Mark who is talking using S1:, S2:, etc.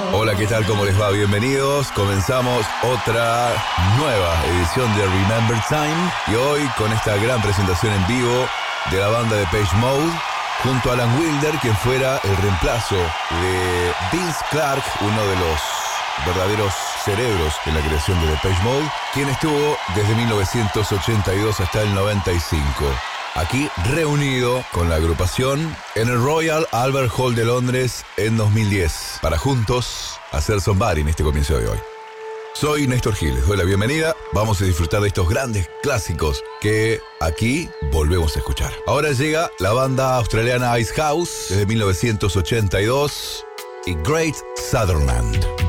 S1: Hola, ¿qué tal? ¿Cómo les va? Bienvenidos. Comenzamos otra nueva edición de Remember Time y hoy con esta gran presentación en vivo de la banda de Depeche Mode junto a Alan Wilder, quien fuera el reemplazo de Vince Clarke, uno de los verdaderos cerebros en la creación de Depeche Mode, quien estuvo desde 1982 hasta el 95. Aquí reunido con la agrupación en el Royal Albert Hall de Londres en 2010, para juntos hacer Somebody en este comienzo de hoy. Soy Néstor Gil, les doy la bienvenida. Vamos a disfrutar de estos grandes clásicos que aquí volvemos a escuchar. Ahora llega la banda australiana Icehouse desde 1982 y Great Southern Land.